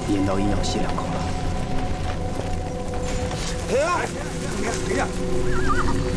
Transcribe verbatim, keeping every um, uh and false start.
严道一要吸两口了。 停！停下！